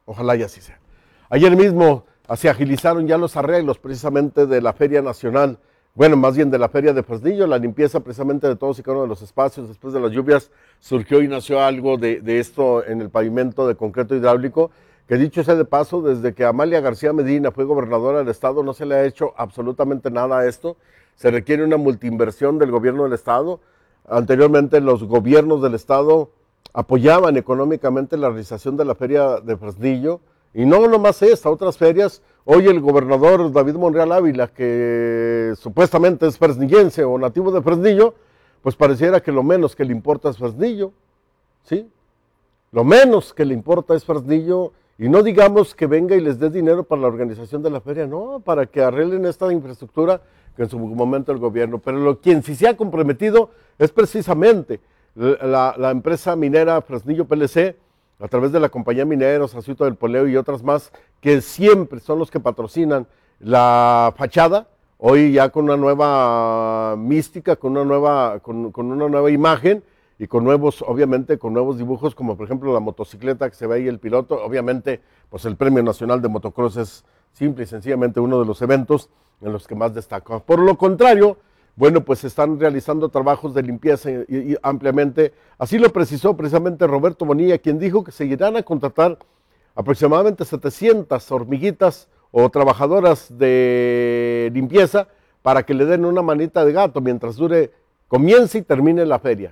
Ojalá y así sea. Ayer mismo se agilizaron ya los arreglos precisamente de la Feria Nacional, bueno, más bien de la Feria de Fresnillo, la limpieza precisamente de todos y cada uno de los espacios. Después de las lluvias surgió y nació algo de esto en el pavimento de concreto hidráulico, que dicho sea de paso, desde que Amalia García Medina fue gobernadora del estado no se le ha hecho absolutamente nada a esto. Se requiere una multiinversión del gobierno del estado. Anteriormente los gobiernos del estado apoyaban económicamente la realización de la Feria de Fresnillo, y no nomás esta, otras ferias. Hoy el gobernador David Monreal Ávila, que supuestamente es fresnillense o nativo de Fresnillo, pues pareciera que lo menos que le importa es Fresnillo, ¿sí? Lo menos que le importa es Fresnillo, y no digamos que venga y les dé dinero para la organización de la feria, no, para que arreglen esta infraestructura que en su momento el gobierno. Pero quien sí se ha comprometido es precisamente la empresa minera Fresnillo PLC, a través de la compañía Mineros, Azuito del Poleo y otras más, que siempre son los que patrocinan la fachada, hoy ya con una nueva mística, con una nueva imagen y con nuevos, obviamente, con nuevos dibujos, como por ejemplo la motocicleta que se ve ahí, el piloto. Obviamente, pues el Premio Nacional de Motocross es simple y sencillamente uno de los eventos en los que más destaca. Por lo contrario, bueno, pues se están realizando trabajos de limpieza y ampliamente. Así lo precisó precisamente Roberto Bonilla, quien dijo que se irán a contratar aproximadamente 700 hormiguitas o trabajadoras de limpieza para que le den una manita de gato mientras comience y termine la feria.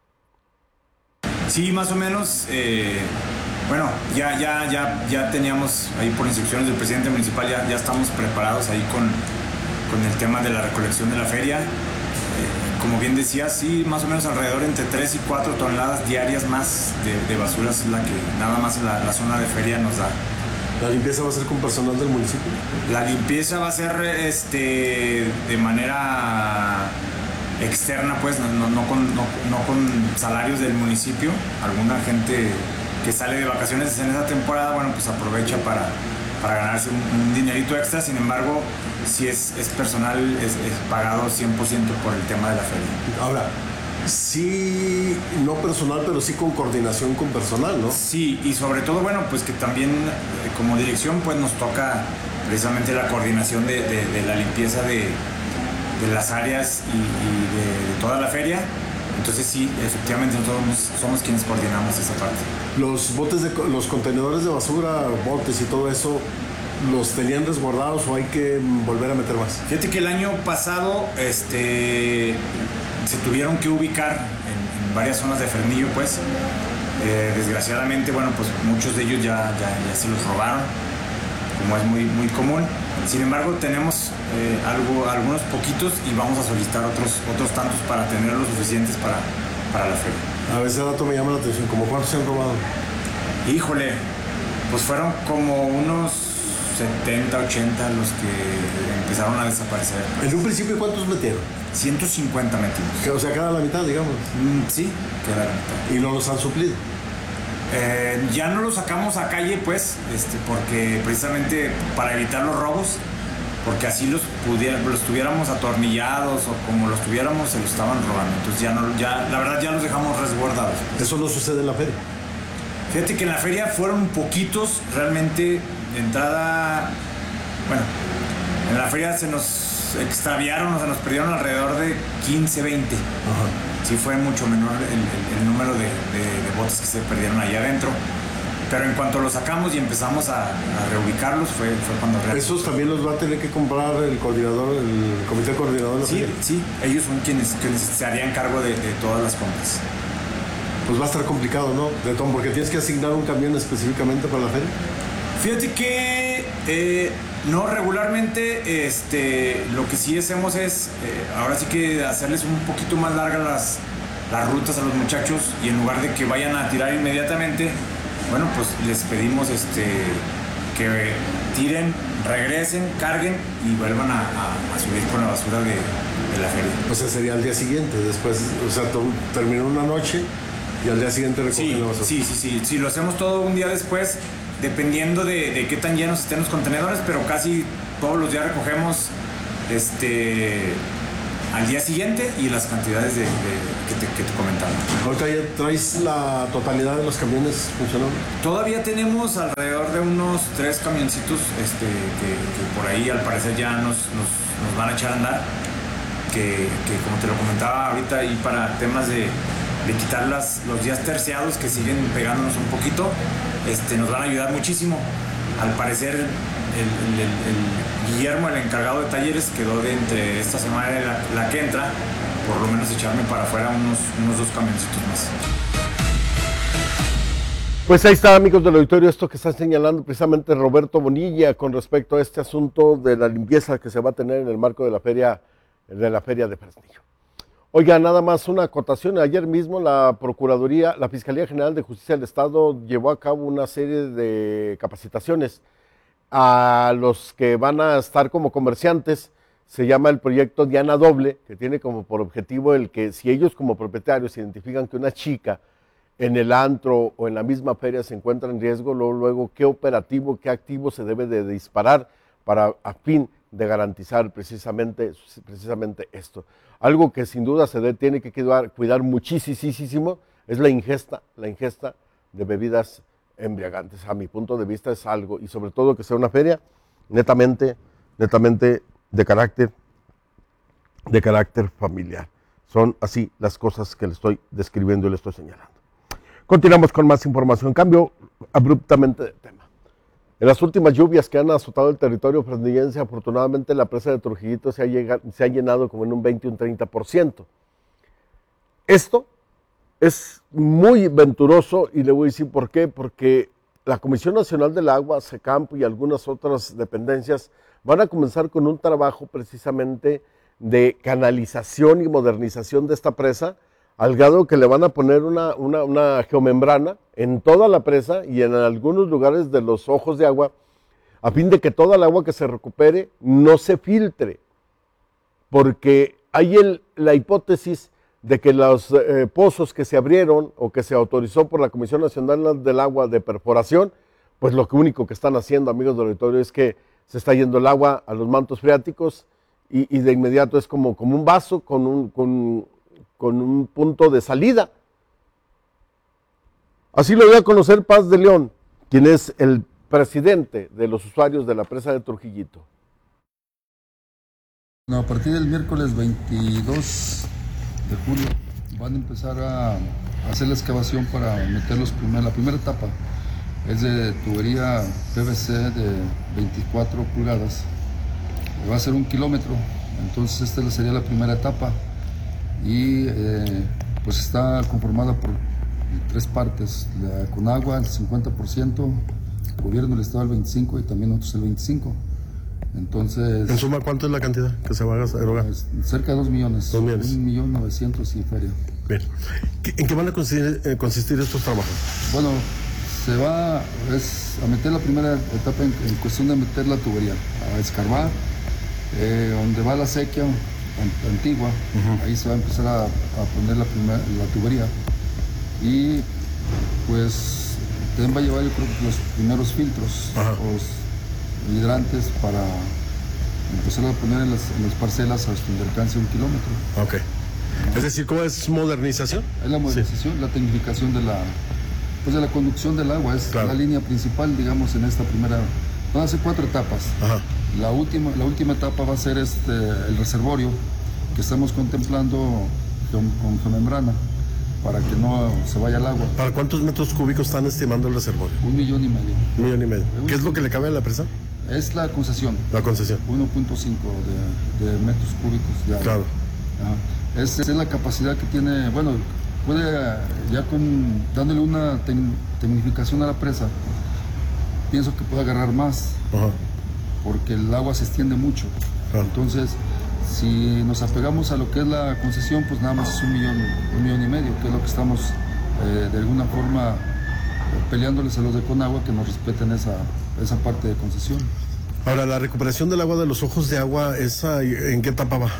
Sí, más o menos. Bueno, ya teníamos ahí por instrucciones del presidente municipal, ya estamos preparados ahí con el tema de la recolección de la feria. Como bien decía, sí, más o menos alrededor entre 3 y 4 toneladas diarias más de basura es la que nada más la zona de feria nos da. ¿La limpieza va a ser con personal del municipio? La limpieza va a ser de manera externa, pues, no con salarios del municipio. Alguna gente que sale de vacaciones en esa temporada, bueno, pues aprovecha para ganarse un dinerito extra. Sin embargo, si es personal, es pagado 100% por el tema de la feria. Ahora, sí, no personal, pero sí con coordinación con personal, ¿no? Sí, y sobre todo, bueno, pues que también como dirección, pues nos toca precisamente la coordinación de la limpieza de las áreas y de toda la feria. Entonces sí, efectivamente nosotros somos quienes coordinamos esa parte. Los contenedores de basura, botes y todo eso, ¿los tenían resguardados o hay que volver a meter más? Fíjate que el año pasado se tuvieron que ubicar en varias zonas de Fresnillo, pues. Desgraciadamente, bueno, pues muchos de ellos ya se los robaron, como es muy común. Sin embargo, tenemos algunos poquitos y vamos a solicitar otros tantos para tener los suficientes para la feria. A veces ese dato me llama la atención, ¿cómo cuántos se han robado? Híjole, pues fueron como unos 70, 80 los que empezaron a desaparecer. Pues. ¿En un principio cuántos metieron? 150 metimos. O sea, cada la mitad, digamos. Sí, queda la mitad. ¿Y no los han suplido? Ya no los sacamos a calle, pues, porque precisamente para evitar los robos, porque así los tuviéramos atornillados o como los tuviéramos se los estaban robando. Entonces la verdad ya los dejamos resguardados. ¿Eso no sucede en la feria? Fíjate que en la feria fueron poquitos, realmente de entrada, bueno, en la feria se nos extraviaron o se nos perdieron alrededor de 15, 20. Ajá. Sí fue mucho menor el número de botes que se perdieron allá adentro. Pero en cuanto los sacamos y empezamos a reubicarlos, fue cuando... ¿Esos también los va a tener que comprar el comité coordinador de la feria? Sí, ellos son quienes se harían cargo de todas las compras. Pues va a estar complicado, ¿no? Porque tienes que asignar un camión específicamente para la feria. Fíjate que no, regularmente lo que sí hacemos es ahora sí que hacerles un poquito más largas las rutas a los muchachos, y en lugar de que vayan a tirar inmediatamente, bueno, pues les pedimos que tiren, regresen, carguen y vuelvan a subir con la basura de la feria. O sea, sería al día siguiente, después, o sea, terminó una noche y al día siguiente recogen la basura. Sí, si lo hacemos todo un día después, dependiendo de qué tan llenos estén los contenedores, pero casi todos los días recogemos al día siguiente y las cantidades que te comentaba. ¿Ahorita ya traes la totalidad de los camiones funcionando? Todavía tenemos alrededor de unos 3 camioncitos que por ahí al parecer ya nos van a echar a andar, que como te lo comentaba ahorita, y para temas de quitar los días terciados que siguen pegándonos un poquito, nos van a ayudar muchísimo. Al parecer el Guillermo, el encargado de talleres, quedó de entre esta semana y la que entra, por lo menos echarme para afuera unos 2 camioncitos más. Pues ahí está, amigos del auditorio, esto que está señalando precisamente Roberto Bonilla con respecto a este asunto de la limpieza que se va a tener en el marco de la feria de Fresnillo. Oiga, nada más una acotación. Ayer mismo la Fiscalía General de Justicia del Estado llevó a cabo una serie de capacitaciones a los que van a estar como comerciantes. Se llama el proyecto Diana Doble, que tiene como por objetivo el que si ellos como propietarios identifican que una chica en el antro o en la misma feria se encuentra en riesgo, luego qué operativo, qué activo se debe de disparar a fin de garantizar precisamente esto. Algo que sin duda tiene que cuidar muchísimo es la ingesta de bebidas embriagantes. A mi punto de vista es algo, y sobre todo que sea una feria netamente de carácter familiar. Son así las cosas que le estoy describiendo y le estoy señalando. Continuamos con más información. Cambio abruptamente de tema. En las últimas lluvias que han azotado el territorio fresnillense, afortunadamente la presa de Trujillito se ha llenado como en un 20 y un 30%. Esto es muy venturoso y le voy a decir por qué. Porque la Comisión Nacional del Agua, SECAMP y algunas otras dependencias van a comenzar con un trabajo precisamente de canalización y modernización de esta presa, al grado que le van a poner una geomembrana en toda la presa y en algunos lugares de los ojos de agua, a fin de que toda el agua que se recupere no se filtre, porque hay la hipótesis de que los pozos que se abrieron o que se autorizó por la Comisión Nacional del Agua de perforación, pues lo único que están haciendo, amigos del auditorio, es que se está yendo el agua a los mantos freáticos y de inmediato es como un vaso con un punto de salida. Así lo dio a conocer Paz de León, quien es el presidente de los usuarios de la presa de Trujillito. A partir del miércoles 22 de julio van a empezar a hacer la excavación para meter la primera etapa. Es de tubería PVC de 24 pulgadas. Va a ser 1 kilómetro, entonces esta sería la primera etapa. Y pues está conformada por 3 partes, con agua el 50%, gobierno del estado el 25% y también nosotros el 25%. Entonces, en suma, ¿cuánto es la cantidad que se va a erogar? Cerca de 2 millones, 1.900.000 y feria. Bien. ¿En qué van a consistir estos trabajos? Bueno, se va a meter la primera etapa en cuestión de meter la tubería, a escarbar, donde va la sequía antigua, ahí se va a empezar a poner la tubería y pues también va a llevar, yo creo, los primeros filtros o hidrantes para empezar a poner en las parcelas hasta donde alcance 1 kilómetro. Ok. Es decir, ¿cómo es modernización? Es la modernización, la tecnificación de la conducción del agua, es la línea principal, digamos, en esta primera. Van a ser 4 etapas. La última etapa va a ser el reservorio que estamos contemplando con geomembrana para que no se vaya el agua. ¿Para cuántos metros cúbicos están estimando el reservorio? 1,5 millones. 1,5 millones. ¿Qué es lo que le cabe a la presa? Es la concesión. La concesión. 1.5 de metros cúbicos de agua. Claro. Esa es la capacidad que tiene, bueno, puede ya dándole una tecnificación a la presa, pienso que puede agarrar más, porque el agua se extiende mucho. Entonces, si nos apegamos a lo que es la concesión, pues nada más es 1,5 millones, que es lo que estamos de alguna forma peleándoles a los de Conagua que nos respeten esa parte de concesión. Ahora, la recuperación del agua de los ojos de agua, ¿en qué etapa va?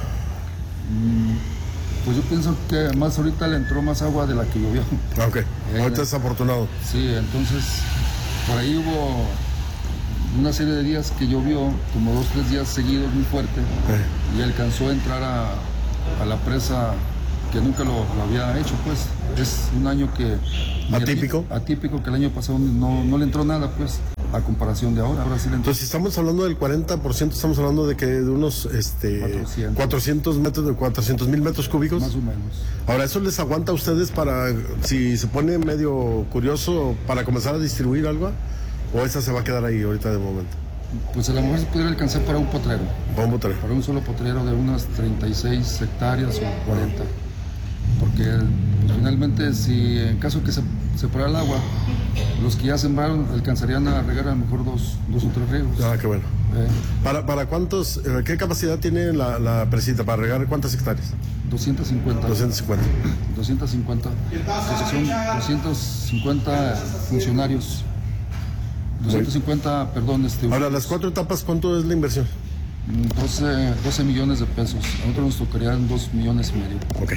Pues yo pienso que más ahorita le entró más agua de la que llovió. Ok, ahorita es afortunado. Sí, entonces por ahí hubo una serie de días que llovió, como 2 o 3 días seguidos muy fuerte, y alcanzó a entrar a la presa que nunca lo había hecho, pues. Es un año que... ¿Atípico? Atípico, que el año pasado no le entró nada, pues, a comparación de ahora. Ahora sí le entró. Entonces, si estamos hablando del 40%, estamos hablando de que de unos 400 metros, de 400,000 metros cúbicos. Más o menos. Ahora, ¿eso les aguanta a ustedes para, si se pone medio curioso, para comenzar a distribuir algo? ¿O esa se va a quedar ahí ahorita de momento? Pues a lo mejor se podría alcanzar para un potrero. Para un potrero. Para un solo potrero de unas 36 hectáreas o 40. Porque pues, finalmente, si en caso que se separara el agua, los que ya sembraron alcanzarían a regar a lo mejor dos o tres riegos. Ah, qué bueno. ¿Para cuántos, qué capacidad tiene la presita para regar cuántas hectáreas? 250. 250. 250. Entonces son 250 funcionarios. 250, perdón. Ahora, las 4 etapas, ¿cuánto es la inversión? 12 millones de pesos. A nosotros nos tocarían 2,5 millones. Ok.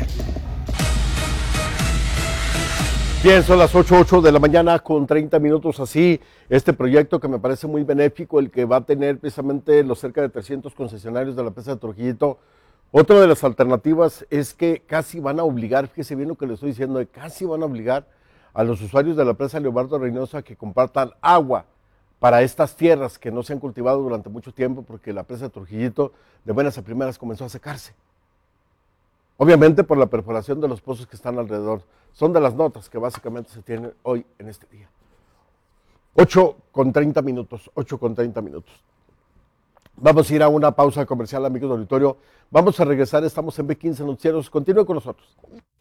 Bien, son las 8:08 de la mañana con 30 minutos así. Este proyecto que me parece muy benéfico, el que va a tener precisamente los cerca de 300 concesionarios de la presa de Trujillito. Otra de las alternativas es que casi van a obligar, fíjese bien lo que le estoy diciendo, casi van a obligar a los usuarios de la presa Leobardo Reynoso a que compartan agua para estas tierras que no se han cultivado durante mucho tiempo, porque la presa de Trujillito de buenas a primeras comenzó a secarse. Obviamente por la perforación de los pozos que están alrededor. Son de las notas que básicamente se tienen hoy en este día. 8:30 minutos. Vamos a ir a una pausa comercial, amigos de auditorio. Vamos a regresar, estamos en B15 Noticieros. Continúen con nosotros.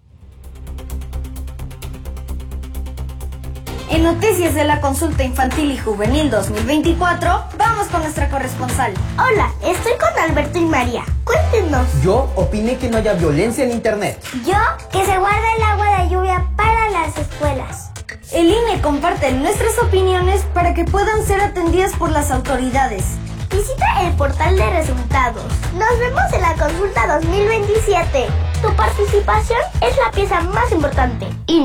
En Noticias de la Consulta Infantil y Juvenil 2024, vamos con nuestra corresponsal. Hola, estoy con Alberto y María. Cuéntenos. Yo opiné que no haya violencia en internet. Yo, que se guarde el agua de lluvia para las escuelas. El INE comparte nuestras opiniones para que puedan ser atendidas por las autoridades. Visita el portal de resultados. Nos vemos en la consulta 2027. Tu participación es la pieza más importante. INE.